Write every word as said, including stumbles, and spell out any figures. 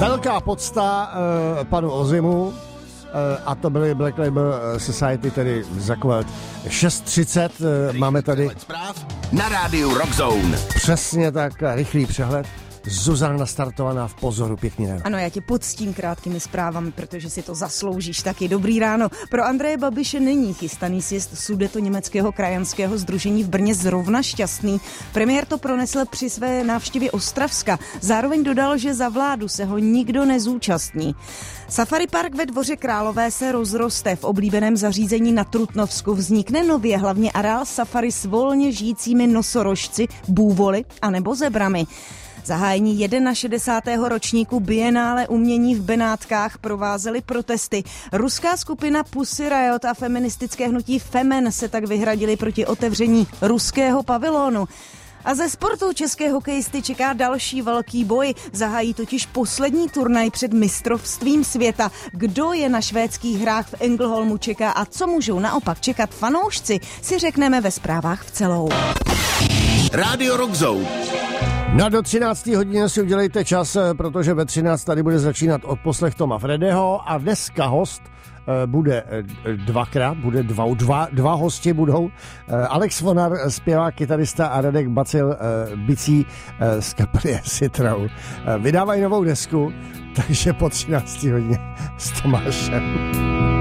Velká podsta uh, panu Ozimu, uh, a to byly Black Label Society, tedy Zakvelt. šest třicet uh, máme tady na rádiu Rockzone. Přesně tak, rychlý přehled. Zuzana nastartovaná v Pozoru, pěkný ráno. Ano, já tě poctím krátkými zprávami, protože si to zasloužíš taky. Dobrý ráno. Pro Andreje Babiše není chystaný sjezd Sudetoněmeckého krajanského sdružení v Brně zrovna šťastný. Premiér to pronesl při své návštěvě Ostravska. Zároveň dodal, že za vládu se ho nikdo nezúčastní. Safari park ve Dvoře Králové se rozroste. V oblíbeném zařízení na Trutnovsku vznikne nově hlavně areál safari s volně žijícími nosorožci, bůvoly anebo zebrami. Zahájení šedesátého prvního ročníku Bienále umění v Benátkách provázely protesty. Ruská skupina Pussy Riot a feministické hnutí Femen se tak vyhradili proti otevření ruského pavilonu. A ze sportu české hokejisty čeká další velký boj. Zahájí totiž poslední turnaj před mistrovstvím světa. Kdo je na švédských hrách v Ängelholmu čeká a co můžou naopak čekat fanoušci, si řekneme ve zprávách v celou. Rádio Rockzone. Na do třinácté hodině si udělejte čas, protože ve třináct tady bude začínat odposlech Toma Fredeho a dneska host bude dvakrát, bude dva, dva, dva hosti budou. Alex Vonar, zpěvák, kytarista a Radek Bacil, bicí z kapely Citrou. Vydávají novou desku, takže po třinácté hodině s Tomášem.